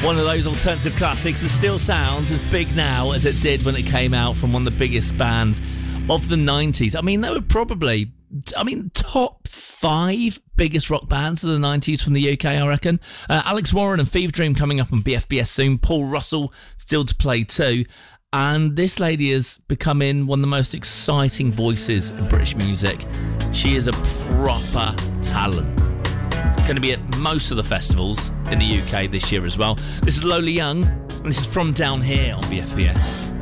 One of those alternative classics that still sounds as big now as it did when it came out from one of the biggest bands of the 90s. I mean, they were probably, top 5 biggest rock bands of the 90s from the UK, I reckon. Alex Warren and Fever Dream coming up on BFBS soon. Paul Russell still to play too. And this lady is becoming one of the most exciting voices in British music. She is a proper talent. Going to be at most of the festivals in the UK this year as well. This is Lola Young, and this is From Down Here on BFBS.